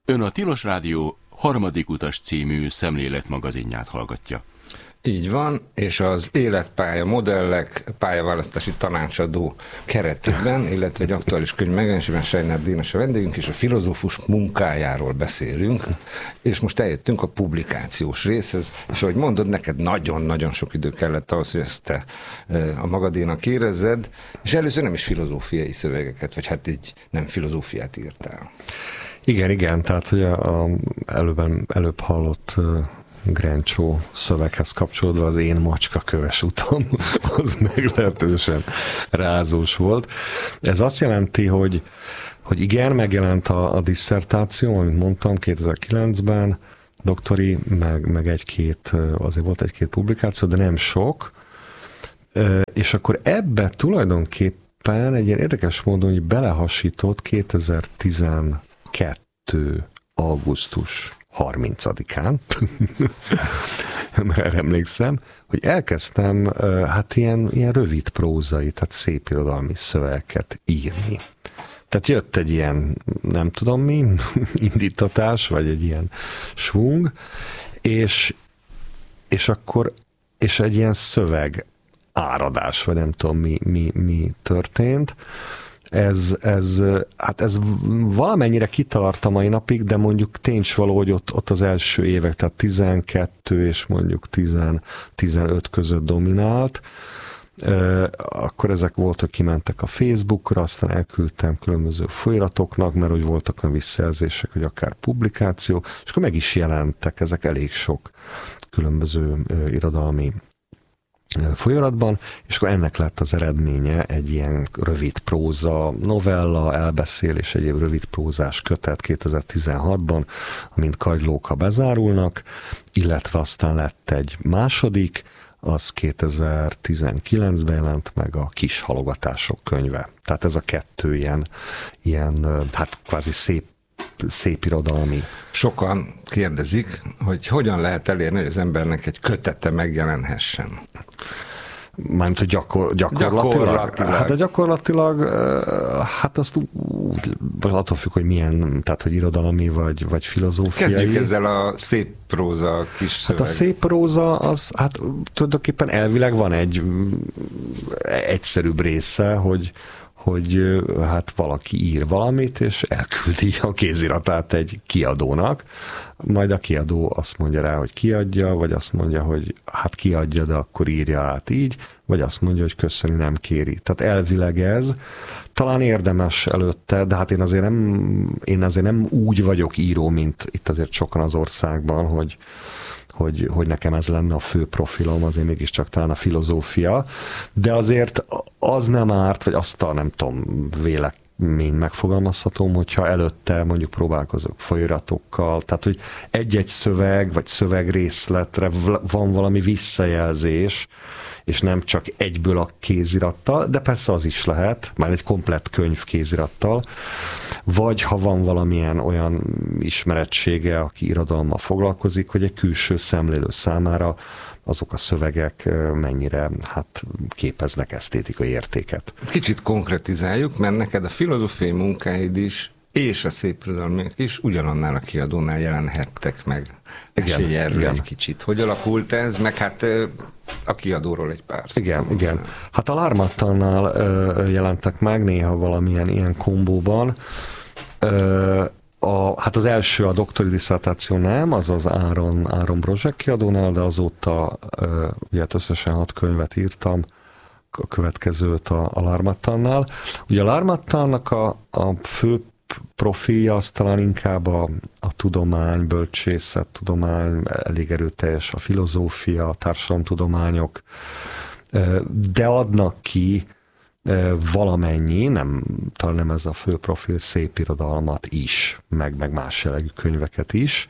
Ön a Tilos Rádió Harmadik utas című szemléletmagazinját hallgatja. Így van, és az életpálya modellek pályaválasztási tanácsadó keretében, illetve egy aktuális könyv megjelenésében Sejner Dénes a vendégünk, és a filozófus munkájáról beszélünk, és most eljöttünk a publikációs részhez, és ahogy mondod, neked nagyon-nagyon sok idő kellett ahhoz, hogy ezt te a magadénak érezzed, és először nem is filozófiai szövegeket, vagy hát így nem filozófiát írtál. Igen, tehát ugye előbb hallott Grencsó szöveghez kapcsolódva az én macskaköves utam, az meglehetősen rázós volt. Ez azt jelenti, hogy igen, megjelent a disszertáció, amit mondtam 2009-ben, doktori, meg azért volt egy-két publikáció, de nem sok, és akkor ebbe tulajdonképpen egy ilyen érdekes módon, hogy belehasított 2012. augusztus 30-án, mert erre emlékszem, hogy elkezdtem hát ilyen rövid prózai, tehát szép irodalmi szövegeket írni. Tehát jött egy ilyen, nem tudom mi, indítatás, vagy egy ilyen svung, és egy ilyen szöveg áradás, vagy nem tudom mi történt. Ez valamennyire kitart a mai napig, de mondjuk tényleg valahogy ott az első évek, tehát 12 és mondjuk 15 között dominált. Akkor ezek voltak, kimentek a Facebookra, aztán elküldtem különböző folyiratoknak, mert hogy voltak olyan visszajelzések, hogy akár publikáció, és akkor meg is jelentek ezek elég sok különböző irodalmi folyamatban, és akkor ennek lett az eredménye egy ilyen rövid próza, novella, elbeszélés, egyéb rövid prózás kötet 2016-ban, amint Kagylóka bezárulnak, illetve aztán lett egy második, az 2019-ben jelent meg, a Kis halogatások könyve. Tehát ez a kettő ilyen hát kvázi szép irodalmi. Sokan kérdezik, hogy hogyan lehet elérni, hogy az embernek egy kötete megjelenhessen. Mármint, hogy gyakorlatilag? Hát gyakorlatilag, hát azt úgy, attól függ, hogy milyen, tehát hogy irodalmi vagy filozófiai. Kezdjük ezzel a szép próza kis szöveg. Hát a szép próza, az hát tulajdonképpen elvileg van egy egyszerűbb része, hogy hát valaki ír valamit, és elküldi a kéziratát egy kiadónak, majd a kiadó azt mondja rá, hogy kiadja, vagy azt mondja, hogy hát kiadja, de akkor írja át így, vagy azt mondja, hogy köszöni, nem kéri. Tehát elvileg ez talán érdemes előtte, de hát én azért nem úgy vagyok író, mint itt azért sokan az országban, hogy nekem ez lenne a fő profilom, azért mégiscsak talán a filozófia, de azért az nem árt, vagy azt a nem tudom, vélemény megfogalmazhatom, hogyha előtte mondjuk próbálkozok folyiratokkal, tehát hogy egy-egy szöveg, vagy szövegrészletre van valami visszajelzés, és nem csak egyből a kézirattal, de persze az is lehet, már egy komplett könyv kézirattal, vagy ha van valamilyen olyan ismerettsége, aki irodalommal foglalkozik, hogy egy külső szemlélő számára azok a szövegek mennyire hát képeznek esztétikai értéket. Kicsit konkretizáljuk, mert neked a filozófiai munkáid is, és a szép irodalmiak is ugyanannál a kiadónál jelenhettek meg. Esély erről egy kicsit. Hogy alakult ez, meg hát a kiadóról egy pár szót. Igen. Hát a Lármattannál jelentek meg néha valamilyen ilyen kombóban. Hát az első, a doktori disszertáció nem, az az Áron Brozsek kiadónál, de azóta ugye összesen 6 könyvet írtam, a következőt a Lármattannál. Ugye a Lármattannak a fő profilja az talán inkább a tudomány, bölcsészettudomány, elég erőteljes a filozófia, a társadalomtudományok, de adnak ki valamennyi, talán nem ez a fő profil, szép irodalmat is, meg más jellegű könyveket is.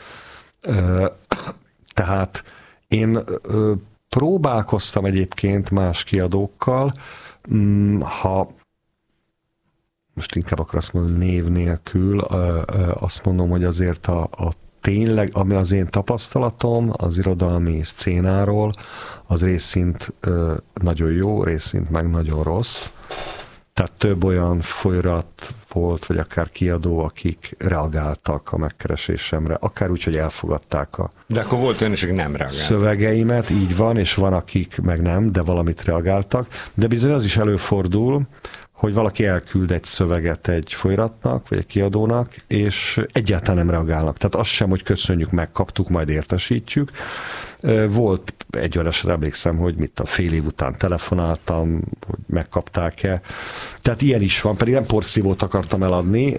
Tehát én próbálkoztam egyébként más kiadókkal, ha most inkább akkor azt mondom, név nélkül, azt mondom, hogy azért a tényleg, ami az én tapasztalatom az irodalmi szcénáról, az részint nagyon jó, részint meg nagyon rossz. Tehát több olyan folyóirat volt, vagy akár kiadó, akik reagáltak a megkeresésemre, akár úgy, hogy elfogadták a De akkor volt olyan is, akik nem reagált. Szövegeimet, így van, és van, akik meg nem, de valamit reagáltak. De bizony az is előfordul, hogy valaki elküld egy szöveget egy folyóiratnak, vagy egy kiadónak, és egyáltalán nem reagálnak. Tehát az sem, hogy köszönjük, megkaptuk, majd értesítjük. Volt egy olyan eset, emlékszem, hogy fél év után telefonáltam, hogy megkapták-e. Tehát ilyen is van, pedig nem porszívót akartam eladni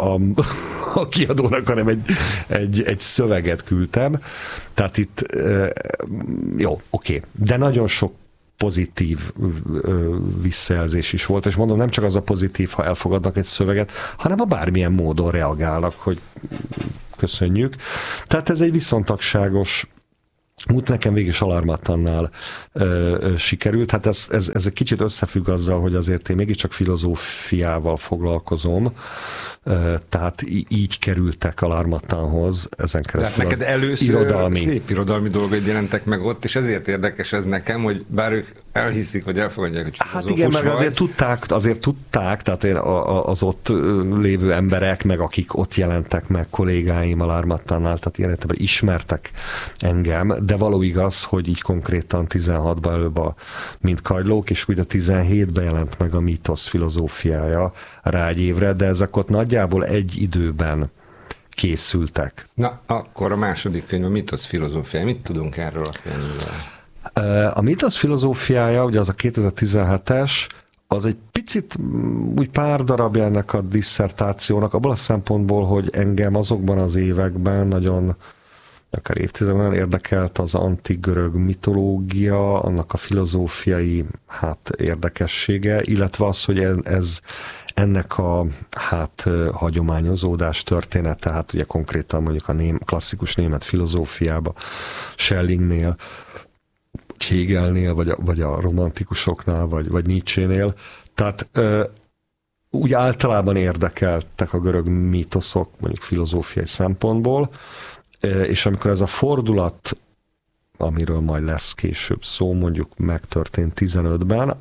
a kiadónak, hanem egy szöveget küldtem. Tehát itt jó, oké. De nagyon sok pozitív visszajelzés is volt, és mondom, nem csak az a pozitív, ha elfogadnak egy szöveget, hanem a bármilyen módon reagálnak, hogy köszönjük. Tehát ez egy viszontagságos út, nekem végig is Alarmattannál sikerült. Hát ez egy kicsit összefügg azzal, hogy azért én mégiscsak filozófiával foglalkozom, tehát így kerültek Alarmattanhoz ezen keresztül. Tehát neked először szép irodalmi dolgaid jelentek meg ott, és ezért érdekes ez nekem, hogy bár ők elhiszik, vagy elfogadják, hogy hát igen, meg azért tudták, tehát én az ott lévő emberek, meg akik ott jelentek meg, kollégáim Alarmattannál, tehát ilyen értelemben ismertek engem, de való igaz, hogy így konkrétan 16-ban előbb mint kagylók, és ugye 17-ben jelent meg a mítosz filozófiája rá egy évre, de ezek ott nagyjából egy időben készültek. Na, akkor a második könyv, a mítosz filozófiája. Mit tudunk erről a könyvről? A mítosz filozófiája, ugye az a 2017-es, az egy picit úgy pár darabja ennek a disszertációnak, abból a szempontból, hogy engem azokban az években nagyon, akár évtizedben érdekelt az antik görög mitológia, annak a filozófiai érdekessége, illetve az, hogy ennek a hagyományozódás története, hát ugye konkrétan mondjuk a klasszikus német filozófiába, Schellingnél, Hegelnél, vagy a romantikusoknál, vagy Nietzsénél. Tehát úgy általában érdekeltek a görög mítoszok, mondjuk filozófiai szempontból, és amikor ez a fordulat, amiről majd lesz később szó, mondjuk megtörtént 15-ben,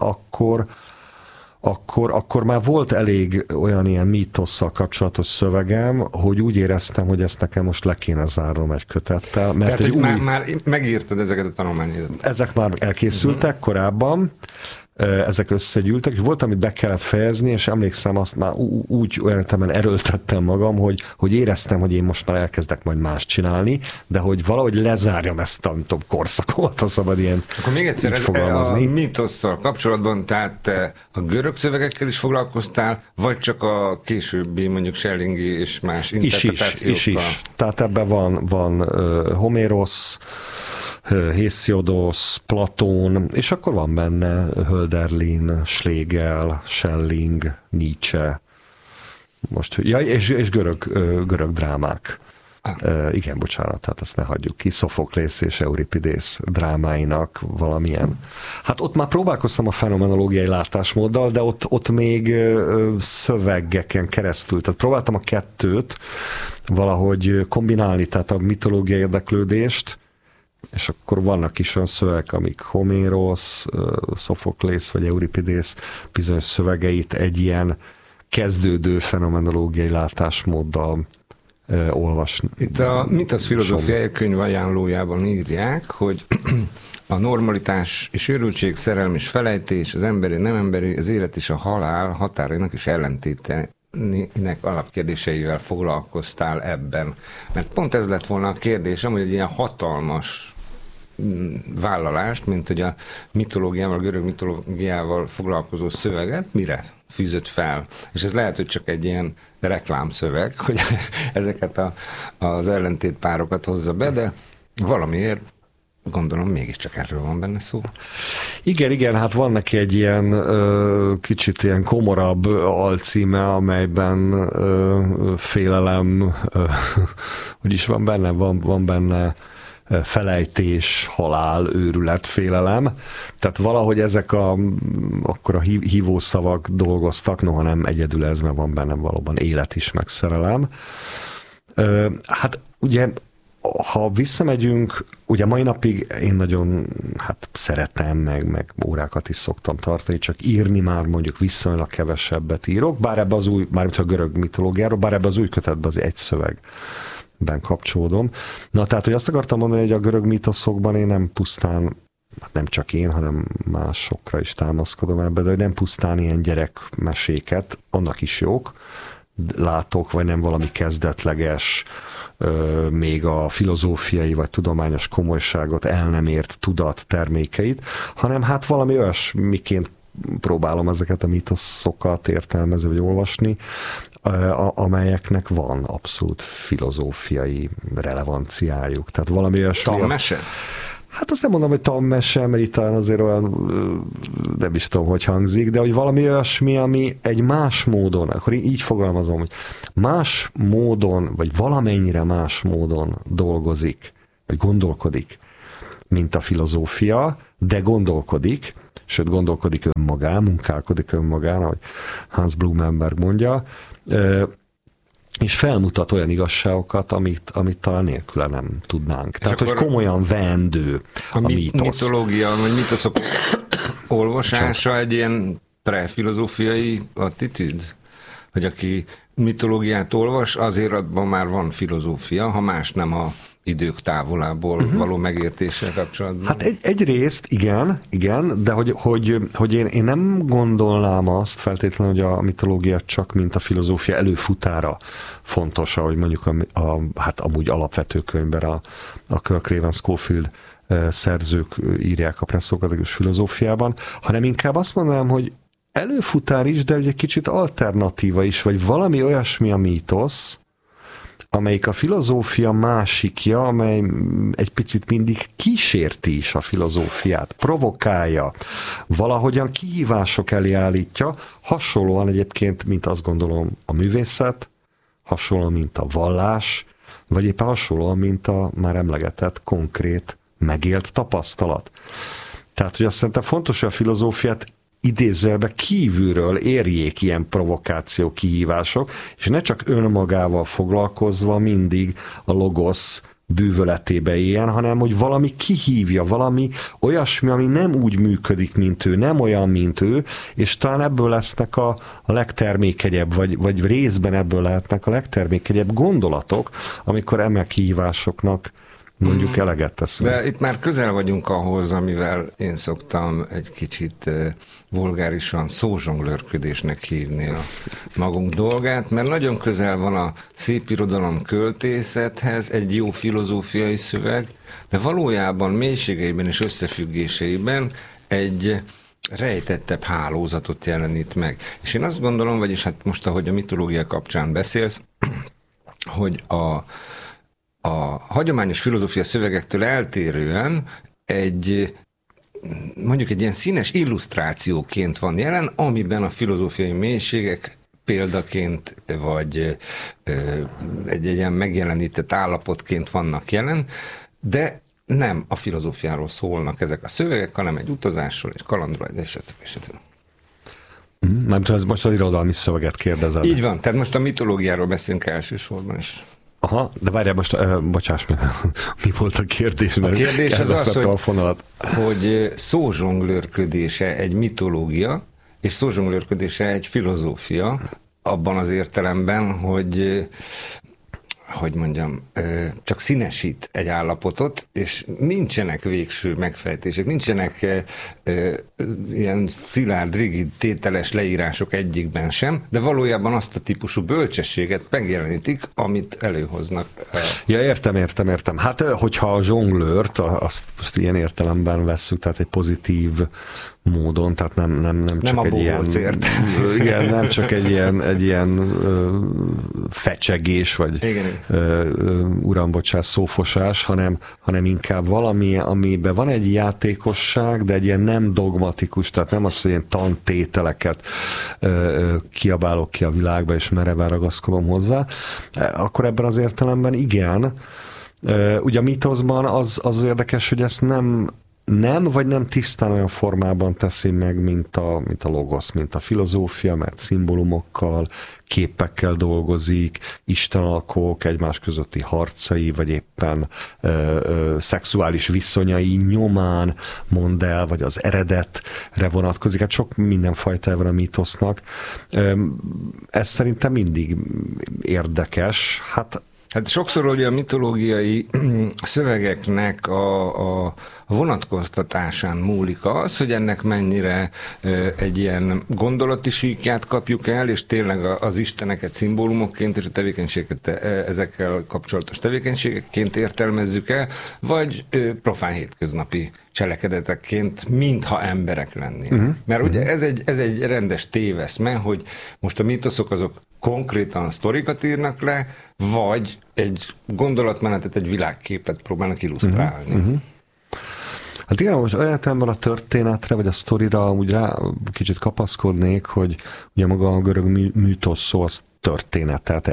akkor már volt elég olyan ilyen mítosszal kapcsolatos szövegem, hogy úgy éreztem, hogy ezt nekem most le kéne zárnom egy kötettel. Mert tehát, hogy már megírtad ezeket a tanulmányokat? Ezek már elkészültek korábban, ezek összegyűltek, és volt, amit be kellett fejezni, és emlékszem, azt már úgy olyan értelemben erőltettem magam, hogy éreztem, hogy én most már elkezdek majd más csinálni, de hogy valahogy lezárjam ezt a korszakot, ha szabad ilyen akkor még egyszer fogalmazni. A mítosszal kapcsolatban, tehát a görög szövegekkel is foglalkoztál, vagy csak a későbbi, mondjuk Schellingi és más interpretációkkal? Is. Tehát ebben van Homérosz, Hésziodosz, Platón, és akkor van benne Hölderlin, Schlegel, Schelling, Nietzsche, és görög drámák. Igen, bocsánat, tehát ezt ne hagyjuk ki. Szofoklész és Euripidész drámáinak valamilyen. Hát ott már próbálkoztam a fenomenológiai látásmóddal, de ott még szövegeken keresztül. Tehát próbáltam a kettőt valahogy kombinálni, tehát a mitológiai érdeklődést, és akkor vannak is olyan szövegek, amik Homérosz, Szofoklész vagy Euripidész bizonyos szövegeit egy ilyen kezdődő fenomenológiai látásmóddal olvasni. Itt a mítosz filozófiai könyv ajánlójában írják, hogy a normalitás és őrültség, szerelem és felejtés, az emberi, nem emberi, az élet és a halál határainak is ellentétének alapkérdéseivel foglalkoztál ebben. Mert pont ez lett volna a kérdésem, hogy egy ilyen hatalmas vállalást, mint hogy a mitológiával, a görög mitológiával foglalkozó szöveget mire fűzött fel. És ez lehet, hogy csak egy ilyen reklámszöveg, hogy ezeket az ellentétpárokat hozza be, de valamiért gondolom mégiscsak erről van benne szó. Igen, hát van neki egy ilyen kicsit ilyen komorabb alcíme, amelyben félelem, hogy is van benne, van benne felejtés, halál, őrület, félelem. Tehát valahogy ezek akkor a hívószavak dolgoztak, noha nem egyedül ez, mert van bennem valóban élet is, meg szerelem. Hát ugye ha visszamegyünk, ugye mai napig én nagyon szeretem, meg órákat is szoktam tartani, csak írni már mondjuk viszonylag kevesebbet írok, bár ebbe az új, mármint a görög mitológiáról, bár ebbe az új kötetben az egy szövegben kapcsolódom. Na, tehát, hogy azt akartam mondani, hogy a görög mítoszokban én nem pusztán, nem csak én, hanem másokra is támaszkodom ebbe, de nem pusztán ilyen gyerekmeséket, annak is jók, látok, vagy nem valami kezdetleges, még a filozófiai vagy tudományos komolyságot el nem ért tudat termékeit, hanem hát valami olyasmiként próbálom ezeket a mítoszokat értelmezni vagy olvasni, amelyeknek van abszolút filozófiai relevanciájuk. Tehát valami olyasmi... Tanmese? Hát azt nem mondom, hogy tanmese, mert itt azért olyan, nem is tudom, hogy hangzik, de hogy valami olyasmi, ami egy más módon, akkor így fogalmazom, hogy más módon, vagy valamennyire más módon dolgozik, vagy gondolkodik, mint a filozófia, de gondolkodik, sőt gondolkodik önmagán, munkálkodik önmagán, ahogy Hans Blumenberg mondja, és felmutat olyan igazságokat, amit talán nélküle nem tudnánk. És tehát, hogy komolyan veendő a mítosz. Mitológia, vagy mítoszok olvasása egy ilyen prefilozófiai attitűd? Hogy aki mitológiát olvas, azért abban már van filozófia, ha más nem a idők távolából való megértéssel kapcsolatban. Hát egyrészt igen, de hogy én nem gondolnám azt feltétlenül, hogy a mitológia csak mint a filozófia előfutára fontos, ahogy mondjuk hát amúgy alapvető könyvben a Kirk Raven Schofield szerzők írják a presszokratikus filozófiában, hanem inkább azt mondanám, hogy előfutár is, de egy kicsit alternatíva is, vagy valami olyasmi a mítosz, amelyik a filozófia másikja, amely egy picit mindig kísérti is a filozófiát, provokálja, valahogyan kihívások elé állítja, hasonlóan egyébként, mint azt gondolom a művészet, hasonlóan, mint a vallás, vagy éppen hasonlóan, mint a már emlegetett konkrét megélt tapasztalat. Tehát, hogy azt szerintem fontos, hogy a filozófiát idézőjelben kívülről érjék ilyen provokáció, kihívások, és ne csak önmagával foglalkozva mindig a logosz bűvöletébe éljen, hanem hogy valami kihívja, valami olyasmi, ami nem úgy működik, mint ő, nem olyan, mint ő, és talán ebből lesznek a legtermékenyebb, vagy részben ebből lehetnek a legtermékenyebb gondolatok, amikor eme kihívásoknak mondjuk eleget teszünk. De itt már közel vagyunk ahhoz, amivel én szoktam egy kicsit vulgárisan szózsonglőrködésnek hívni a magunk dolgát, mert nagyon közel van a szép irodalom költészethez egy jó filozófiai szöveg, de valójában mélységeiben és összefüggéseiben egy rejtettebb hálózatot jelenít meg. És én azt gondolom, vagyis hát most, ahogy a mitológia kapcsán beszélsz, hogy a hagyományos filozófia szövegektől eltérően mondjuk egy ilyen színes illusztrációként van jelen, amiben a filozófiai mélységek példaként, vagy egy ilyen megjelenített állapotként vannak jelen, de nem a filozófiáról szólnak ezek a szövegek, hanem egy utazásról, egy kalandról, és stb. Nem tudom, most az irodalmi szöveget kérdezed. Így van, tehát most a mitológiáról beszélünk elsősorban is. Aha, de várjál most, bocsáss meg, mi volt a kérdés? A kérdés az az, hogy szózsonglőrködése egy mitológia, és szózsonglőrködése egy filozófia, abban az értelemben, hogy mondjam, csak színesít egy állapotot, és nincsenek végső megfejtések, nincsenek ilyen szilárd, rigid, tételes leírások egyikben sem, de valójában azt a típusú bölcsességet megjelenítik, amit előhoznak. Ja, értem. Hát, hogyha a zsonglőrt, azt ilyen értelemben vesszük, tehát egy pozitív módon, tehát nem csak egy ilyen... Igen, nem csak egy ilyen fecsegés, vagy uram, bocsás, szófosás, hanem inkább valami, amiben van egy játékosság, de egy ilyen nem dogmatikus, tehát nem az, hogy ilyen tantételeket kiabálok ki a világba, és mereven ragaszkodom hozzá, akkor ebben az értelemben igen. Ugye a mítoszban az érdekes, hogy ezt nem nem, vagy nem tisztán olyan formában teszi meg, mint a logosz, mint a filozófia, mert szimbólumokkal, képekkel dolgozik, istenalkók, egymás közötti harcai, vagy éppen szexuális viszonyai nyomán mond el, vagy az eredetre vonatkozik. Hát sok mindenfajta van a mítosznak. Ez szerintem mindig érdekes. Hát sokszor ugye a mitológiai szövegeknek a vonatkoztatásán múlik az, hogy ennek mennyire egy ilyen gondolati síkját kapjuk el, és tényleg az isteneket szimbólumokként és a tevékenységeket ezekkel kapcsolatos tevékenységekként értelmezzük el, vagy profán hétköznapi cselekedetekként, mintha emberek lennének. Mert ugye ez egy rendes téveszme, hogy most a mítoszok azok konkrétan sztorikat írnak le, vagy egy gondolatmenetet, egy világképet próbálnak illusztrálni. Hát igen, most olyan a történetre, vagy a sztorira úgy rá kicsit kapaszkodnék, hogy ugye maga a görög mítosz szó az történetet,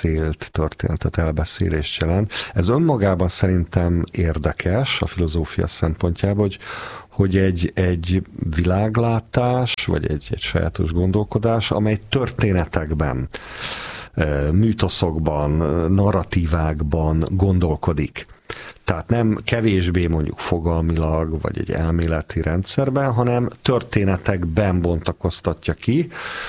elbeszélést jelent. Ez önmagában szerintem érdekes a filozófia szempontjából, hogy egy világlátás, vagy egy sajátos gondolkodás, amely történetekben, mítoszokban, narratívákban gondolkodik. Tehát nem kevésbé mondjuk fogalmilag, vagy egy elméleti rendszerben, hanem történetekben bontakoztatja ki.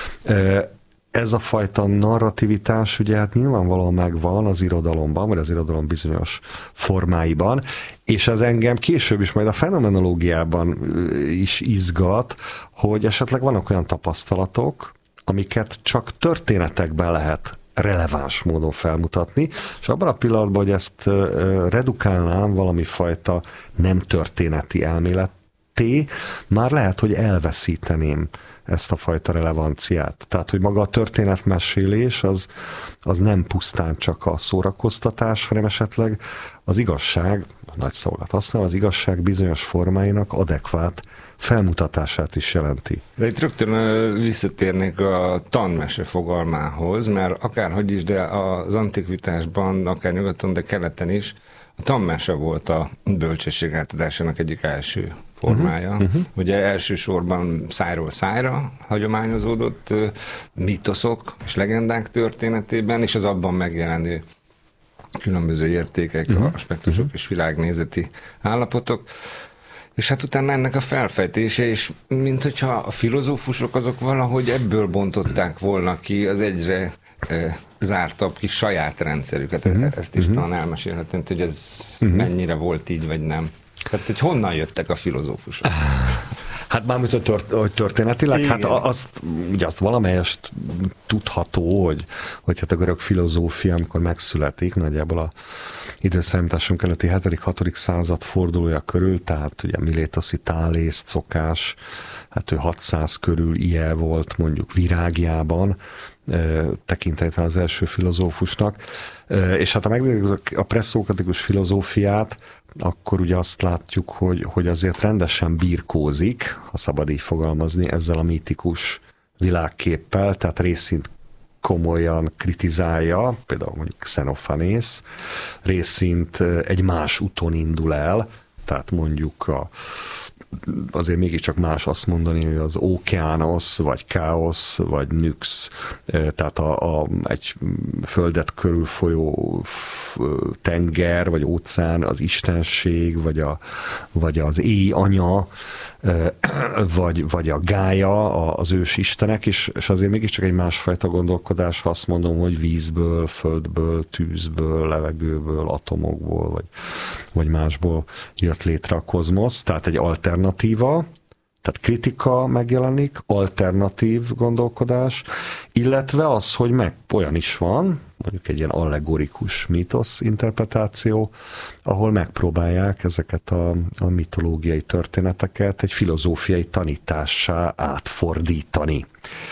Ez a fajta narrativitás ugye hát nyilvánvalóan megvan az irodalomban, vagy az irodalom bizonyos formáiban, és ez engem később is majd a fenomenológiában is izgat, hogy esetleg vannak olyan tapasztalatok, amiket csak történetekben lehet releváns módon felmutatni, és abban a pillanatban, hogy ezt redukálnám valami fajta nem történeti elméletté, már lehet, hogy elveszíteném ezt a fajta relevanciát. Tehát, hogy maga a történetmesélés az nem pusztán csak a szórakoztatás, hanem esetleg az igazság, nagy szavakat használ, az igazság bizonyos formáinak adekvát felmutatását is jelenti. De itt rögtön visszatérnék a tanmese fogalmához, mert akárhogy is, de az antikvitásban, akár nyugaton, de keleten is, a tanmese volt a bölcsesség átadásának egyik első formája. Ugye elsősorban szájról szájra hagyományozódott mítoszok és legendák történetében, és az abban megjelenő különböző értékek, aspektusok és világnézeti állapotok. És hát utána ennek a felfejtése, és mint hogyha a filozófusok azok valahogy ebből bontották volna ki az egyre zártabb kis saját rendszerüket. Ezt is talán elmesélhetném, hogy ez mennyire volt így, vagy nem. Tehát, hogy honnan jöttek a filozófusok? Hát mármint, hogy történetileg, igen. Hát azt valamelyest tudható, hogy hát a görög filozófia, amikor megszületik, nagyjából a időszámításunk előtti 7.-6. század fordulója körül, tehát ugye Milétoszi Thálész, Szokás, hát ő 600 körül ilyen volt mondjuk Virágjában, tekintetben az első filozófusnak, és hát ha megnézzük a presszokratikus filozófiát, akkor ugye azt látjuk, hogy azért rendesen birkózik, ha szabad így fogalmazni, ezzel a mítikus világképpel, tehát részint komolyan kritizálja, például mondjuk Xenophanész, részint egy más úton indul el, tehát mondjuk azért mégiscsak más azt mondani, hogy az ókeánosz, vagy káosz, vagy nüx, tehát egy földet körül folyó tenger, vagy óceán, az istenség, vagy az éj anya, vagy a Gája, az ős istenek, és azért mégiscsak egy másfajta gondolkodás, ha azt mondom, hogy vízből, földből, tűzből, levegőből, atomokból, vagy másból jött létre a kozmosz, tehát egy alternatíva, tehát kritika megjelenik, alternatív gondolkodás, illetve az, hogy olyan is van, mondjuk egy ilyen allegorikus mítosz interpretáció, ahol megpróbálják ezeket a mitológiai történeteket egy filozófiai tanítássá átfordítani.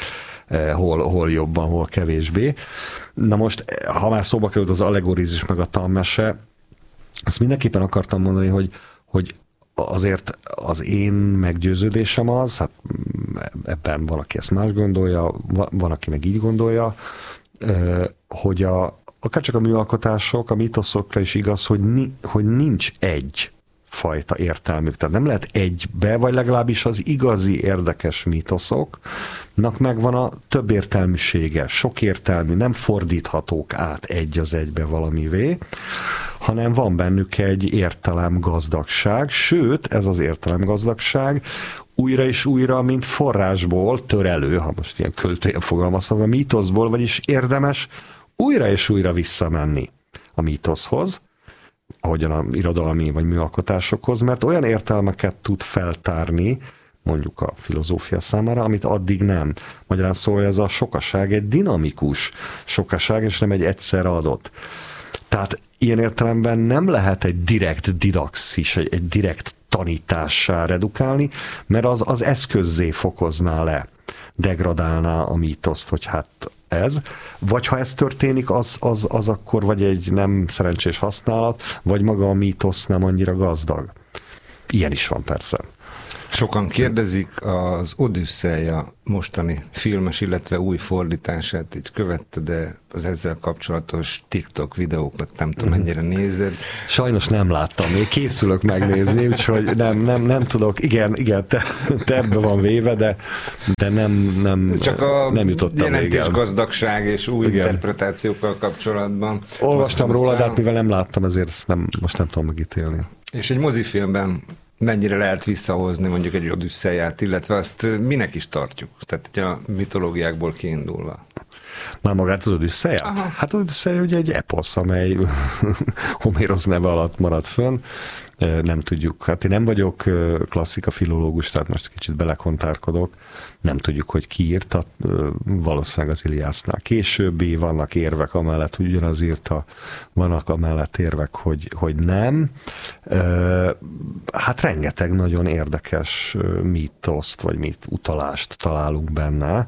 Hol jobban, hol kevésbé. Na most, ha már szóba került az allegorizmus meg a tanmese, azt mindenképpen akartam mondani, hogy azért az én meggyőződésem az, hát ebben van, aki ezt más gondolja, van, aki meg így gondolja, hogy akár csak a műalkotások, a mítoszokra is igaz, hogy nincs egy fajta értelmük. Tehát nem lehet egybe, vagy legalábbis az igazi érdekes mítoszoknak megvan a több értelműsége, sok értelmű, nem fordíthatók át egy az egybe valamivé, hanem van bennük egy értelemgazdagság, sőt, ez az értelemgazdagság újra és újra, mint forrásból tör elő, ha most ilyen költően fogalmazhat, a mítoszból, vagyis érdemes újra és újra visszamenni a mítoszhoz, ahogyan a irodalmi vagy műalkotásokhoz, mert olyan értelmeket tud feltárni, mondjuk a filozófia számára, amit addig nem. Magyarán szól, ez a sokaság egy dinamikus sokaság, és nem egy egyszerre adott. Tehát ilyen értelemben nem lehet egy direkt didaxis, egy direkt tanítássá redukálni, mert az eszközzé fokozná le, degradálná a mítoszt, hogy hát ez, vagy ha ez történik, az akkor vagy egy nem szerencsés használat, vagy maga a mítosz nem annyira gazdag. Ilyen is van persze. Sokan kérdezik, az Odüsszeia mostani filmes, illetve új fordítását így követte, de az ezzel kapcsolatos TikTok videókat nem tudom, mennyire nézed. Sajnos nem láttam, még készülök megnézni, úgyhogy nem tudok. Igen, te ebbe van véve, de nem csak a nem jutottam még el. Jelentés gazdagság és új interpretációkkal kapcsolatban. Olvastam róla, de hát mivel nem láttam, ezért ezt most nem tudom megítélni. És egy mozifilmben mennyire lehet visszahozni mondjuk egy Odüsszeiát, illetve azt minek is tartjuk? Tehát a mitológiákból kiindulva. Már magát az Odüsszeiát? Aha. Hát az Odüsszeia ugye egy eposz, amely Homérosz neve alatt marad fönn. Nem tudjuk. Hát én nem vagyok klasszika filológus, tehát most kicsit belekontárkodok. Nem tudjuk, hogy ki írta. Valószínűleg az Iliásznál későbbi, vannak érvek amellett, hogy ugyanaz írta, vannak amellett érvek, hogy nem. Hát rengeteg nagyon érdekes mítoszt, vagy utalást találunk benne.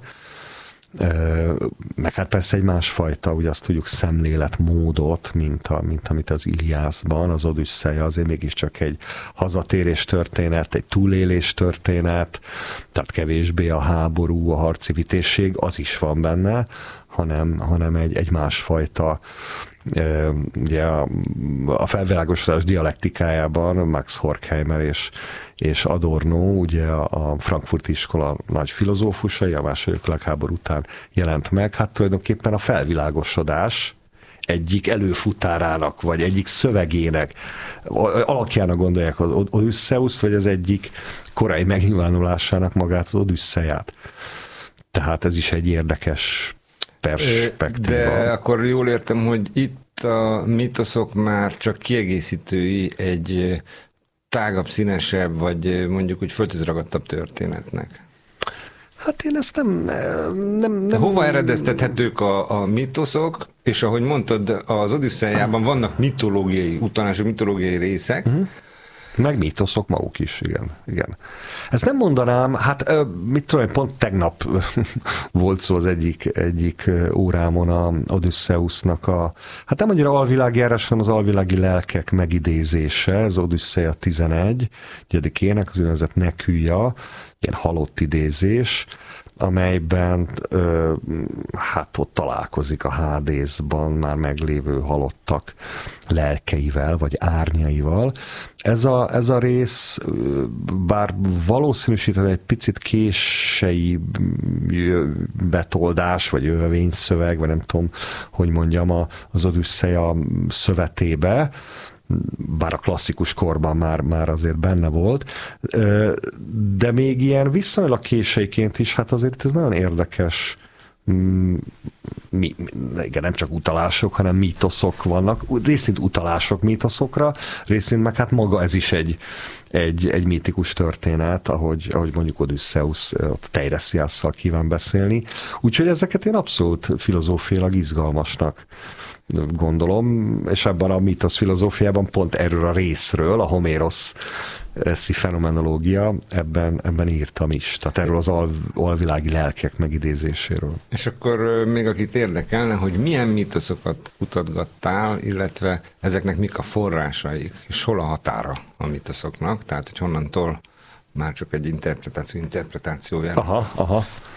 Meg hát persze egy másfajta, ugye azt tudjuk, szemléletmódot, mint amit az Iliászban, az Odüsszeia azért mégiscsak egy hazatérés történet, egy túlélés történet, tehát kevésbé a háború, a harci vitézség, az is van benne, hanem egy másfajta, ugye a felvilágosodás dialektikájában Max Horkheimer és Adorno, ugye a frankfurti iskola nagy filozófusai, a második világháború után jelent meg, hát tulajdonképpen a felvilágosodás egyik előfutárának, vagy egyik szövegének, alakjának gondolják az Odüsszeuszt, vagy az egyik korai megnyilvánulásának magát az Odüsszeiát. Tehát ez is egy érdekes perspektíva. De akkor jól értem, hogy itt a mítoszok már csak kiegészítői egy tágabb, színesebb, vagy mondjuk úgy földhözragadtabb történetnek. Hát én ezt nem... Hova eredeztethetők a mítoszok, és ahogy mondtad, az Odüsszeiában vannak mitológiai utalások, mitológiai részek, meg mítoszok maguk is, igen. Ezt nem mondanám, hát mit tudom, pont tegnap volt szó az egyik órámon a Odüsszeusznak hát nem annyira alvilágjárás, hanem az alvilági lelkek megidézése, ez Odüsszeia 11. ének, az úgynevezett neküja, ilyen halott idézés, amelyben hát ott találkozik a Hádészban már meglévő halottak lelkeivel, vagy árnyaival. Ez a rész, bár valószínűsítve egy picit kései betoldás, vagy jövevényszöveg, vagy nem tudom, hogy mondjam, az Odüsszeia szövetébe, bár a klasszikus korban már azért benne volt, de még ilyen viszonylag késeiként is, hát azért ez nagyon érdekes, igen, nem csak utalások, hanem mítoszok vannak, részint utalások mítoszokra, részint meg hát maga ez is egy mítikus történet, ahogy mondjuk Odüsszeusz Teiresiasszal kíván beszélni. Úgyhogy ezeket én abszolút filozófiailag izgalmasnak gondolom, és ebben a mítosz filozófiában pont erről a részről, a homéroszi fenomenológia, ebben írtam is. Tehát erről az alvilági lelkek megidézéséről. És akkor még akit érdekelne, hogy milyen mítoszokat kutatgattál, illetve ezeknek mik a forrásaik, és hol a határa a mítoszoknak, tehát hogy honnantól már csak egy interpretációja. Aha.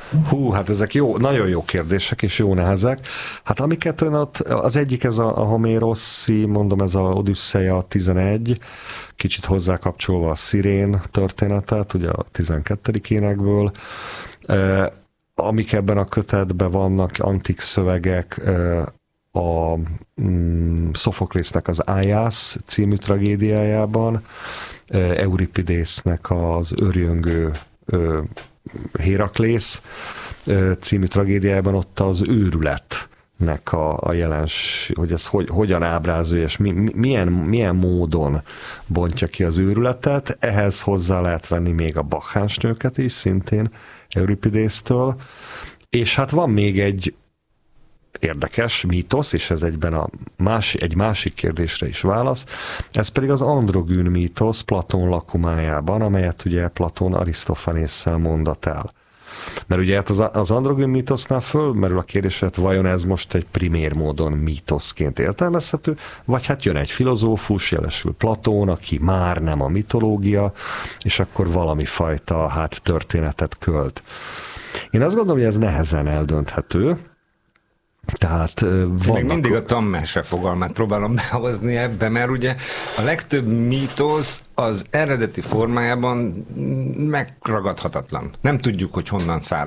Hát ezek nagyon jó kérdések, és jó nehezek. Hát amiket ön ott, az egyik ez a Homéroszi, mondom, ez a Odüsszeia 11, kicsit hozzákapcsolva a Szirén történetet, ugye a 12. énekből, amik ebben a kötetben vannak, antik szövegek, a Szofoklésznek az Ájász című tragédiájában, Euripidésznek az Örjöngő Héraklész című tragédiában ott az őrületnek a hogy ez hogyan ábrázolja, és milyen módon bontja ki az őrületet. Ehhez hozzá lehet venni még a bakhánsnőket is, szintén Euripidésztől. És hát van még egy érdekes mítosz, és ez egyben egy másik kérdésre is válasz, ez pedig az androgyn mítosz Platón lakomájában, amelyet ugye Platón Arisztofanésszel mondat el. Mert ugye hát az androgyn mítosznál fölmerül a kérdés, hogy vajon ez most egy primér módon mítoszként értelmezhető, vagy hát jön egy filozófus, jelesül Platón, aki már nem a mitológia, és akkor valami fajta történetet költ. Én azt gondolom, hogy ez nehezen eldönthető. Tehát még mindig a tanmese fogalmát próbálom behozni ebbe, mert ugye a legtöbb mítosz az eredeti formájában megragadhatatlan. Nem tudjuk, hogy honnan származik.